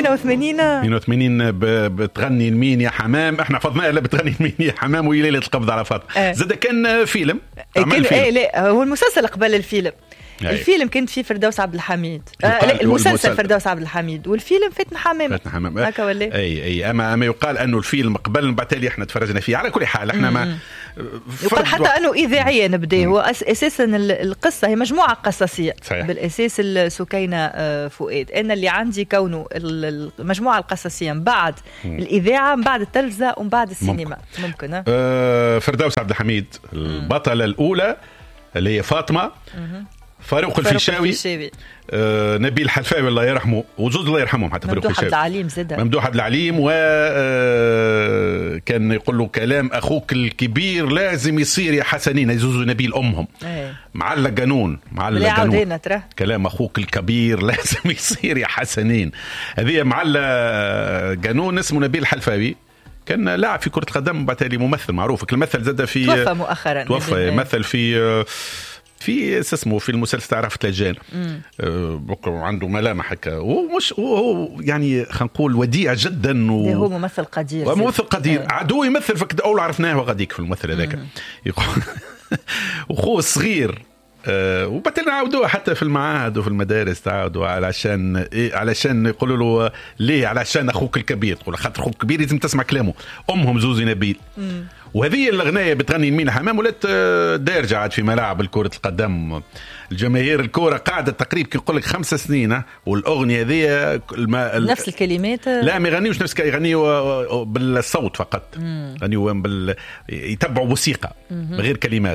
82 بتغني لمين يا حمام، احنا حفظناها. لا بتغني لمين يا حمام وهي ليلة القبض على فاطمة. زاد كان فيلم لا هو المسلسل قبل الفيلم. الفيلم كنت فيه فردوس عبد الحميد. لا المسلسل فردوس عبد الحميد والفيلم فتن حمام هكا ولا اي اما يقال انه الفيلم قبل بعد احنا تفرجنا فيه. على كل حال احنا ما يقال حتى انه اذاعيا نبدا. هو اساسا القصه هي مجموعه قصصيه صحيح. بالاساس سكينه فؤاد. انا اللي عندي كونه المجموعه القصصيه من بعد الاذاعه من بعد التلفزه ومن بعد السينما ممكن. فردوس عبد الحميد البطله الاولى اللي هي فاطمه، فاروق الفيشاوي، نبيل حلفاوي الله يرحمه، وزوج الله يرحمهم حتى فاروق الفيشاوي، ممدوح عبد العليم. وكان يقول له كلام أخوك الكبير لازم يصير يا حسنين، يزوز نبيل أمهم. معلق قانون كلام أخوك الكبير لازم يصير يا حسنين. هذه معلق قانون اسمه نبيل حلفاوي، كان لاعب في كرة القدم بعد ممثل معروف. الممثل زاد في توفى مؤخرا، توفى يمثل في اسمه في المسلسل تعرف تلاجان. عنده ملامح هكا ومش يعني خلينا نقول وديع جدا هو ممثل قدير، ممثل قدير. عدو يمثل فكده اول عرفناه غاديك في الممثل هذاك وخوه الصغير. وبعدين عاودوه حتى في المعاهد وفي المدارس تعاودوا علشان يقولوا له ليه، علشان اخوك الكبير. تقول خاطر اخوك الكبير لازم تسمع كلامه. امهم زوزي نبيل. وهذه الأغنية بتغني لمين حمام ولات دارجة عاد في ملاعب الكرة القدم. الجماهير الكرة قاعدة تقريبا يقول لك 5 سنين. والأغنية ذي نفس الكلمات. لا ما يغنيوش نفس يغنيوا بالصوت فقط. يغنيوا يتبعوا موسيقى بغير كلمات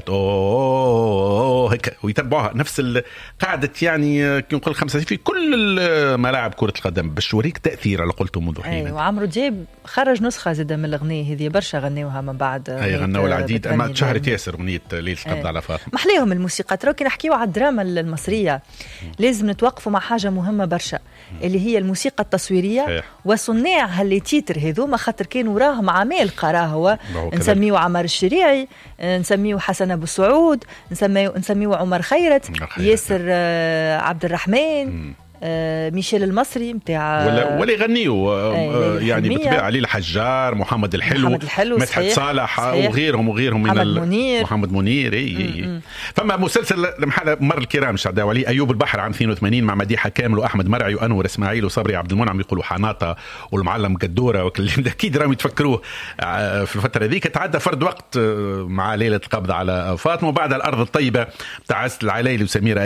هيك ويتبعوها نفس قاعدة يعني نقول 5 في كل ملاعب كرة القدم باش يوريك تأثير على قلته منذ حين. وعمرو دياب خرج نسخة زادة من الأغنية هذه برشا غنيوها من بعد. غنوا العديد اما شهرت ياسر اغنيه ليله القبض على فاطمه. محليهم الموسيقى. ترى كي نحكيو على الدراما المصريه لازم نتوقفوا مع حاجه مهمه برشا اللي هي الموسيقى التصويريه وصناع هاللي تيتر هذوما، خاطر كانوا وراهم عمال قراهو. نسميو عمر الشريعي، نسميو حسن ابو سعود، نسميو عمر خيرت، ياسر عبد الرحمن، ميشيل المصري متاع ولا يغنيوا يعني بالطبيعة علي الحجار، محمد الحلو، مدحت صالح وغيرهم من محمد منير. فما مسلسل مر الكرام شعداو عليه أيوب البحر عام 82 مع مديحة كامل وأحمد مرعي وأنور إسماعيل وصبري عبد المنعم يقولوا حناطة والمعلم قدورة أكيد راهم يتفكروه. في الفترة ذيك تعدى فرد وقت مع ليلة القبض على فاطمة وبعد الأرض الطيبة بتاع عزت العلايلي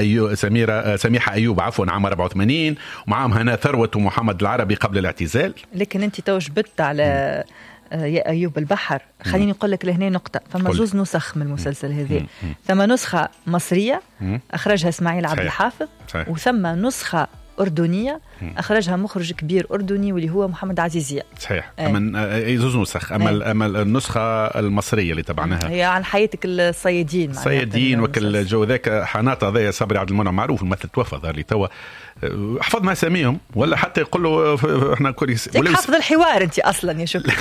سميحة أيوب عام 84 ومعهم هنا ثروت ومحمد العربي قبل الاعتزال. لكن انت توجبت على يا أيوب البحر. خليني أقول لك لهنا نقطة. فما جوز نسخ من المسلسل هذه. ثم نسخة مصرية أخرجها إسماعيل عبد الحافظ، وثم نسخة أردنية أخرجها مخرج كبير أردني واللي هو محمد عزيزية. صحيح. أما زوز نسخ. أما النسخة المصرية اللي تبعناها هي عن حياتك الصيادين وكل جو ذاك حناطة ذا صبري عبد المنعم معروف الممثل توفى ظهر لي توا حفظنا اساميهم ولا حتى يقول له احنا كويس ولا حفظ الحوار انت اصلا يا شكرا.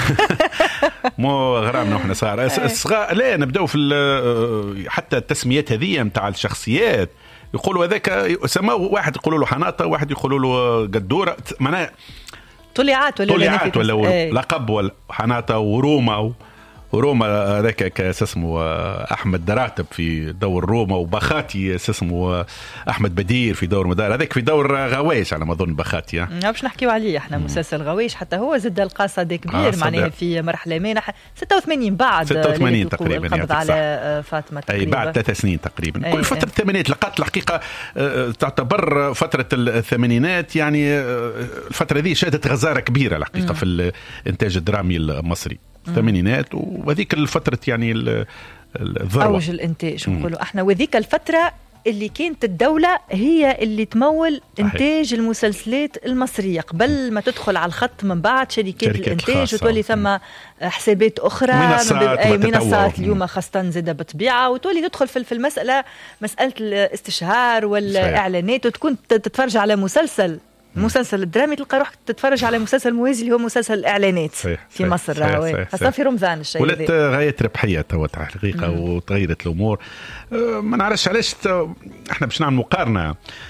مو غرامنا واحنا صار الصغار. لا نبداو في حتى التسميات هذه نتاع الشخصيات يقولوا هذاك سماو واحد يقولوا له حناطه واحد يقولوا له قدوره معناها طليعات ولا لقب ولا حناطه وروما هذاك اسمه احمد دراتب في دور روما وبخاتي اسمه احمد بدير في دور مدار هذاك في دور غوايش على ما اظن بخاتي. باش نحكيو عليه احنا مسلسل غوايش حتى هو زد القاصد كبير معناها في مرحله ما 86 بعد 86 تقريبا القبض على فاطمه تقريبا. اي بعد 3 سنين تقريبا. كل فتره الثمانينات لقات الحقيقه تعتبر فتره الثمانينات يعني الفتره دي شهدت غزاره كبيره الحقيقه في الانتاج الدرامي المصري الثمانينات وهذيك الفترة يعني الذروة أوج الإنتاج نقولوا إحنا. وذيك الفترة اللي كانت الدولة هي اللي تمول إنتاج المسلسلات المصرية قبل ما تدخل على الخط من بعد شركات الإنتاج وتولي ثم حسابات أخرى منصات اليوم خاصة زادة بطبيعة وتولي تدخل في المسألة مسألة الاستشهار والإعلانات وتكون تتفرج على مسلسل الدرامي تلقى روحك تتفرج على مسلسل موازي اللي هو مسلسل الإعلانات في مصر خاصة في رمضان الشيء ولت غاية ربحية توا الحقيقة وتغيرت الأمور. ما نعرفش علاش احنا باش نعمل مقارنة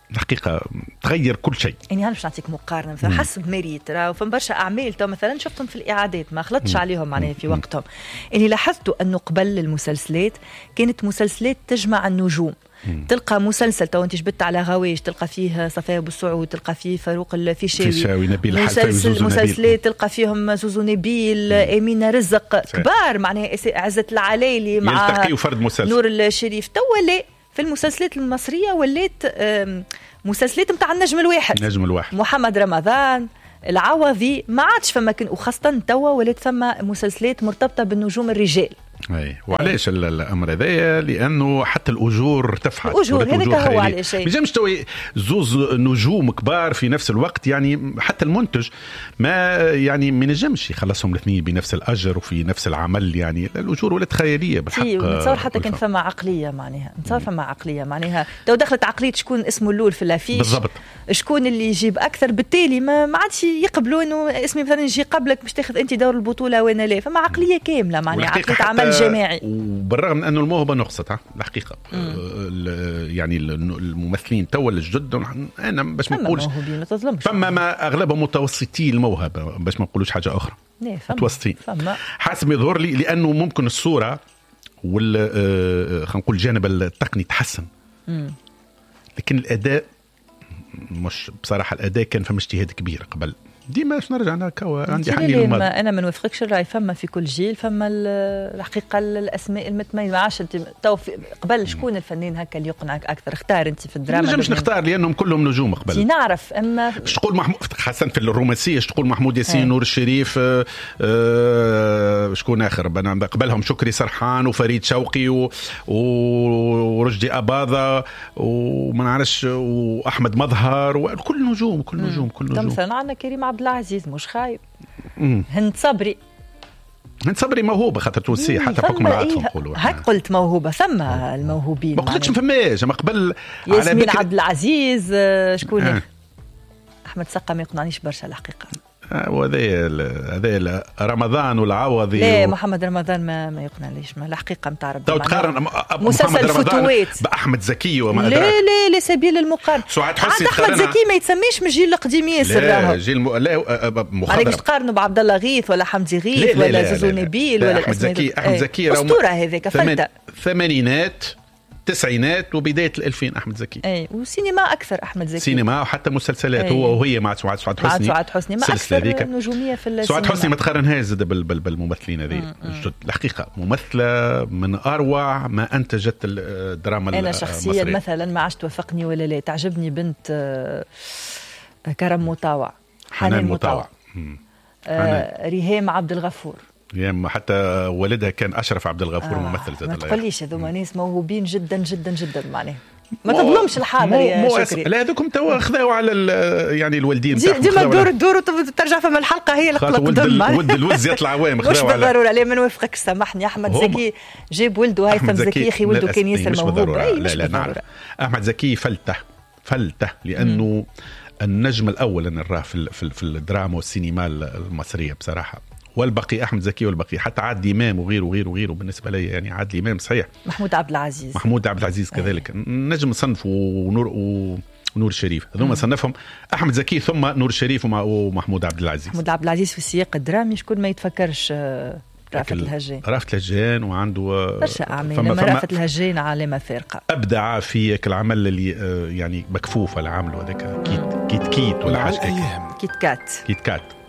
الحقيقه تغير كل شيء. يعني باش نعطيك مقارنه فحسب ميريت راه فما برشا اعمال تو مثلا شفتهم في الاعادات ما خلطتش عليهم معناها في وقتهم. اللي لاحظتوا انه قبل المسلسلات كانت مسلسلات تجمع النجوم. تلقى مسلسل تو انت جبت على غوايش تلقى فيه صفاء ابو السعود، تلقى فيه فاروق الفيشاوي، نبيل الحلفاوي، مسلسلات تلقى فيهم زوزو نبيل، امينه رزق، كبار معناها عزت العلايلي مع يلتقيوا فرد مسلسل، نور الشريف. تو ولا في المسلسلات المصريه ولات مسلسلات نتاع النجم الواحد محمد رمضان العوضي ما عادش فما وخاصه توا ولات فما مسلسلات مرتبطه بالنجوم الرجال. اي وعلاش الامر هذايا؟ لانه حتى الاجور ارتفعت. الاجور هذاك هو على شيء. ما ينجمش توي زوز نجوم كبار في نفس الوقت، يعني حتى المنتج ما يعني ما ينجمش يخلصهم الاثنين بنفس الاجر وفي نفس العمل، يعني الاجور ولات خياليه بالحق. نتصور حتى كان فما عقليه معناها، نتصور فما عقليه معناها لو دخلت عقليه شكون اسمه الاول في الافيش بالضبط، شكون اللي يجيب اكثر، بالتالي ما عادش يقبلوا انه اسمي مثلا يجي قبلك باش تاخذ انت دور البطوله وانا لا. فما عقليه كامله معناها، عقليه عمل جماعي. وبالرغم من انه الموهبه نقصت الحقيقه يعني الممثلين تو الجدد انا باش ما نقولش فما ما اغلبهم متوسطي الموهبه باش ما نقولوش حاجه اخرى، متوسطين حسب يظهر لي، لانه ممكن الصوره خلينا نقول الجانب التقني تحسن، لكن الاداء مش بصراحه. الاداء كان فما اجتهاد كبير قبل. ديما باش نرجع انا عندي حنين الماضي. انا ما نوافقكش الراي، فما في كل جيل فما الحقيقه الاسماء المتميزه. ما عادش انت تو قبل شكون الفنان هكا اللي يقنعك اكثر؟ اختار انت في الدراما. ما نجمش نختار لانهم كلهم نجوم قبل. نعرف اما باش تقول حسن في الرومانسيه تقول محمود ياسين، نور الشريف، شكون اخر قبلهم؟ شكري سرحان وفريد شوقي ورشدي اباظه وما نعرفش واحمد مظهر، وكل نجوم كل نجوم. مثلا عندنا كريم عبد العزيز مش خايب. هند صبري موهوبه خاطر تونسيه حتى بحكم العاطفه نقولوا هاك قلت موهوبه. ثم الموهوبين ما قلتش ما فماش. ما قبل ياسمين عبد العزيز شكون احمد سقا ما يقنعنيش برشا الحقيقه. هذا رمضان والعوضي لا محمد رمضان ما يقنعنيش الحقيقه نتاع ربي. تو تقارن مسلسل فتوات باحمد زكي وما لا سبيل المقارنه. سعاد حسني احمد زكي ما يتسميش من الجيل القديم ياسر. لا جيل مخضرم. باش تقارنوا بعبد الله غيث ولا حمدي غيث ولا زوزو نبيل ولا احمد زكي اسطوره هذاك فلتة ثمانينات التسعينات وبداية الألفين أحمد زكي. أي وسينما أكثر أحمد زكي. سينما وحتى مسلسلات. هو وهي مع سعاد حسني. ما أكثر نجومية في السينما. سعاد حسني ما تقارنهاش بالممثلين هذه الجد. الحقيقة ممثلة من أروع ما أنتجت الدراما المصرية. أنا شخصيا مثلا ما عادش توافقني ولا لا. تعجبني بنت كرم مطاوع، حنان مطاوع، ريهام عبد الغفور. يعني حتى والدها كان أشرف عبد الغفور ممثل زاد. ما تقوليش هذوما ناس موهوبين جدا جدا جدا معناه. ما تظلمش الحاضر يا شكري. لا هذوكم توا خذاو على يعني الوالدين ديما دور ترجع فما الحلقه هي اللي ولد الوز يطلع عوام مش بالضروره. لا ما نوافقك سامحني. احمد زكي جاب ولده هيثم زكي اخي ولده كان ياسر موهوب. لا نعرف. احمد زكي فلته لانه النجم الاول انا نراه في الدراما والسينما المصريه بصراحه. والبقي أحمد زكي والبقي حتى عادل إمام وغيره بالنسبة لي يعني عادل إمام صحيح. محمود عبد العزيز كذلك نجم صنف ونور الشريف. هذوما صنفهم أحمد زكي ثم نور الشريف ومحمود عبد العزيز. محمود عبد العزيز في السياق الدرامي شكون ما يتفكرش رأفت الهجان وعنده برشا أعمال. رأفت الهجان علامة فارقة. أبدع في العمل اللي يعني مكفوف على عمله هذاك كيت ولا حاجة كيت كات